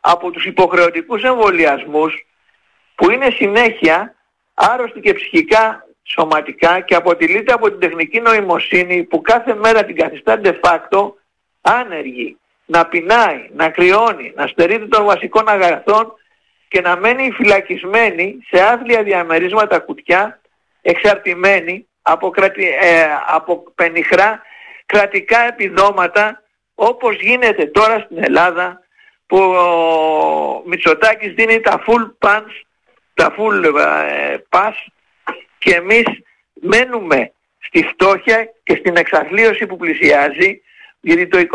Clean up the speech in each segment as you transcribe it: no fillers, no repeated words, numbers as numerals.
από τους υποχρεωτικούς εμβολιασμούς που είναι συνέχεια άρρωστοι και ψυχικά, σωματικά και αποτελείται από την τεχνική νοημοσύνη που κάθε μέρα την καθιστά de facto άνεργη, να πεινάει, να κρυώνει, να στερείται των βασικών αγαθών και να μένει φυλακισμένη σε άθλια διαμερίσματα κουτιά, εξαρτημένη από πενιχρά κρατικά επιδόματα, όπως γίνεται τώρα στην Ελλάδα, που ο Μητσοτάκης δίνει τα full punch, τα full pass, και εμείς μένουμε στη φτώχεια και στην εξαθλίωση που πλησιάζει, γιατί το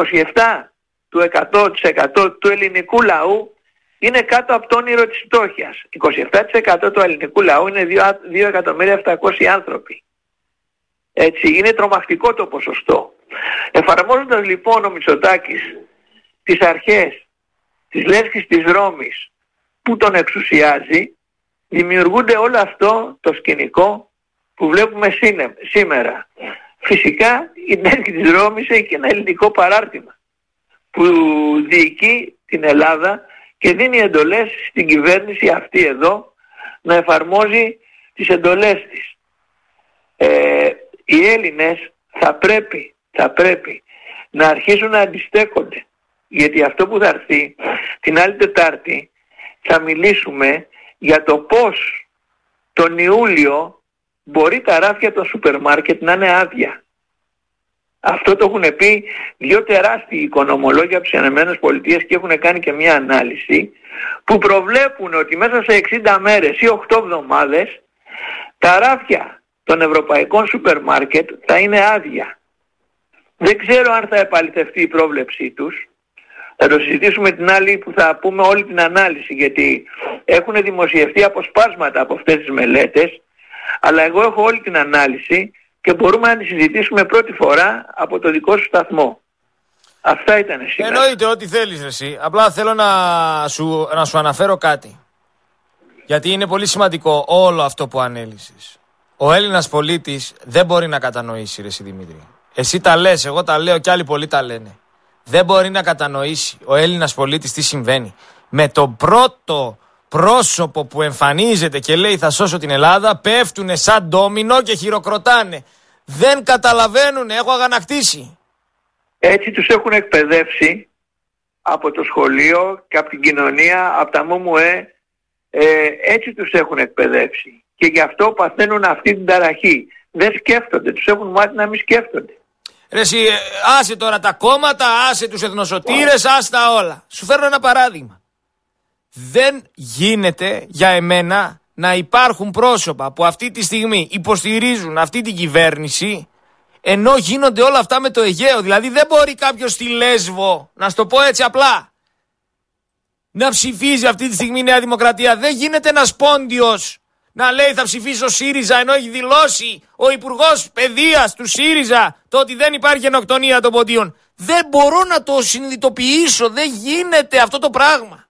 27% του ελληνικού λαού είναι κάτω από το όνειρο της φτώχειας. 27% του ελληνικού λαού είναι 2.700.000 άνθρωποι. Έτσι, είναι τρομακτικό το ποσοστό. Εφαρμόζοντας λοιπόν ο Μητσοτάκης τις αρχές της Λέσχης της Ρώμης που τον εξουσιάζει, δημιουργούνται όλο αυτό το σκηνικό που βλέπουμε σήμερα. Φυσικά η Λέσχη της Ρώμης έχει και ένα ελληνικό παράρτημα που διοικεί την Ελλάδα και δίνει εντολές στην κυβέρνηση αυτή εδώ να εφαρμόζει τις εντολές της. Οι Έλληνες θα πρέπει να αρχίσουν να αντιστέκονται, γιατί αυτό που θα έρθει την άλλη Τετάρτη θα μιλήσουμε για το πώς τον Ιούλιο μπορεί τα ράφια των σούπερ μάρκετ να είναι άδεια. Αυτό το έχουν πει δύο τεράστιοι οικονομολόγοι από τις ΗΠΑ και έχουν κάνει και μια ανάλυση που προβλέπουν ότι μέσα σε 60 μέρες ή 8 εβδομάδες τα ράφια των ευρωπαϊκών σούπερ μάρκετ θα είναι άδεια. Δεν ξέρω αν θα επαληθευτεί η πρόβλεψή τους. Θα το συζητήσουμε την άλλη που θα πούμε όλη την ανάλυση, γιατί έχουν δημοσιευτεί αποσπάσματα από αυτές τις μελέτες, αλλά εγώ έχω όλη την ανάλυση και μπορούμε να τη συζητήσουμε πρώτη φορά από το δικό σου σταθμό. Αυτά ήταν σήμερα. Εννοείται ό,τι θέλεις εσύ. Απλά θέλω να σου αναφέρω κάτι. Γιατί είναι πολύ σημαντικό όλο αυτό που ανέλυσες. Ο Έλληνας πολίτης δεν μπορεί να κατανοήσει, ρε εσύ Δημήτρη. Εσύ τα λες, εγώ τα λέω και άλλοι πολλοί τα λένε. Δεν μπορεί να κατανοήσει ο Έλληνας πολίτης τι συμβαίνει. Με τον πρώτο πρόσωπο που εμφανίζεται και λέει θα σώσω την Ελλάδα, πέφτουνε σαν ντόμινο και χειροκροτάνε. Δεν καταλαβαίνουν, έχω αγανακτήσει. Έτσι τους έχουν εκπαιδεύσει από το σχολείο και από την κοινωνία, από τα ΜΟΜΟΕ, έτσι τους έχουν εκπαιδεύσει. Και γι' αυτό παθαίνουν αυτή την ταραχή. Δεν σκέφτονται, τους έχουν μάθει να μην σκέφτονται. Ρε εσύ, άσε τώρα τα κόμματα, άσε τους εθνοσωτήρες, άσε τα όλα. Σου φέρνω ένα παράδειγμα. Δεν γίνεται για εμένα να υπάρχουν πρόσωπα που αυτή τη στιγμή υποστηρίζουν αυτή την κυβέρνηση, ενώ γίνονται όλα αυτά με το Αιγαίο. Δηλαδή δεν μπορεί κάποιος στη Λέσβο, να σου το πω έτσι απλά, να ψηφίζει αυτή τη στιγμή η Νέα Δημοκρατία. Δεν γίνεται ένας πόντιος να λέει θα ψηφίσω ΣΥΡΙΖΑ, ενώ έχει δηλώσει ο Υπουργός Παιδείας του ΣΥΡΙΖΑ το ότι δεν υπάρχει γενοκτονία των ποντίων. Δεν μπορώ να το συνειδητοποιήσω. Δεν γίνεται αυτό το πράγμα.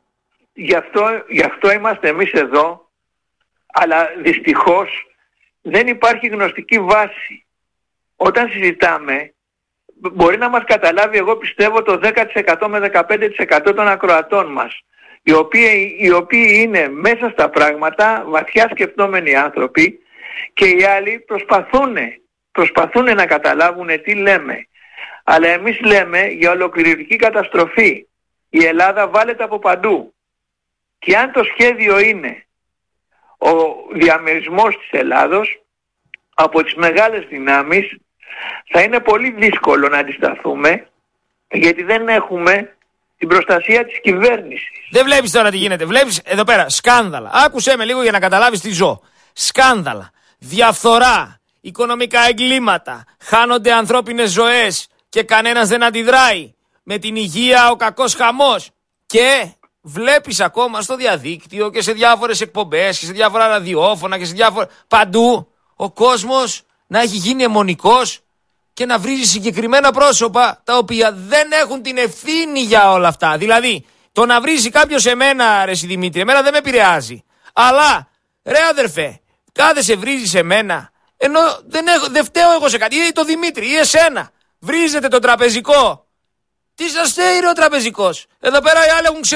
Γι' αυτό είμαστε εμείς εδώ, αλλά δυστυχώς δεν υπάρχει γνωστική βάση. Όταν συζητάμε, μπορεί να μας καταλάβει, εγώ πιστεύω, το 10% με 15% των ακροατών μας, οι οποίοι είναι μέσα στα πράγματα, βαθιά σκεπτόμενοι άνθρωποι, και οι άλλοι προσπαθούν να καταλάβουν τι λέμε. Αλλά εμείς λέμε για ολοκληρωτική καταστροφή. Η Ελλάδα βάλεται από παντού. Και αν το σχέδιο είναι ο διαμερισμός της Ελλάδος από τις μεγάλες δυνάμεις, θα είναι πολύ δύσκολο να αντισταθούμε, γιατί δεν έχουμε την προστασία της κυβέρνησης. Δεν βλέπεις τώρα τι γίνεται. Βλέπεις εδώ πέρα σκάνδαλα. Άκουσέ με λίγο για να καταλάβεις τι ζω. Σκάνδαλα, διαφθορά, οικονομικά εγκλήματα, χάνονται ανθρώπινες ζωές και κανένας δεν αντιδράει. Με την υγεία ο κακός χαμός. Και βλέπεις ακόμα στο διαδίκτυο και σε διάφορες εκπομπές και σε διάφορα ραδιόφωνα και σε διάφορα παντού ο κόσμος να έχει γίνει αιμονικός και να βρίζει συγκεκριμένα πρόσωπα τα οποία δεν έχουν την ευθύνη για όλα αυτά. Δηλαδή, το να βρίζει κάποιος εμένα, ρε εσύ Δημήτρη, εμένα δεν με επηρεάζει. Αλλά, ρε αδερφέ, κάθεσαι βρίζεις εμένα, ενώ δεν φταίω εγώ σε κάτι. Ή το Δημήτρη, ή εσένα. Βρίζετε το τραπεζικό. Τι σας θέλει ο τραπεζικός. Εδώ πέρα οι άλλοι έχουν